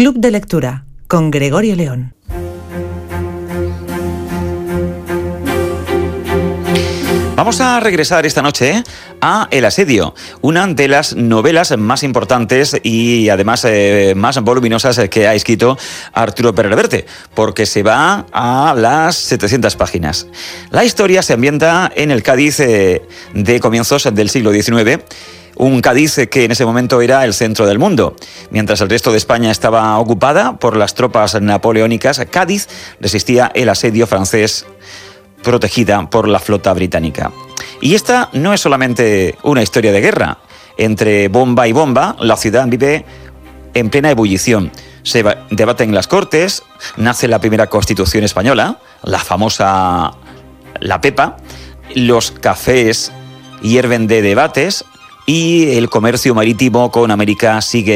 Club de Lectura con Gregorio León. Vamos a regresar esta noche a El asedio, una de las novelas más importantes y además más voluminosas que ha escrito Arturo Pérez Reverte, porque se va a las 700 páginas. La historia se ambienta en el Cádiz de comienzos del siglo XIX, un Cádiz que en ese momento era el centro del mundo. Mientras el resto de España estaba ocupada por las tropas napoleónicas, Cádiz resistía el asedio francés, protegida por la flota británica. Y esta no es solamente una historia de guerra. Entre bomba y bomba, la ciudad vive en plena ebullición. Se debate en las Cortes, nace la primera Constitución española, la famosa La Pepa, los cafés hierven de debates y el comercio marítimo con América sigue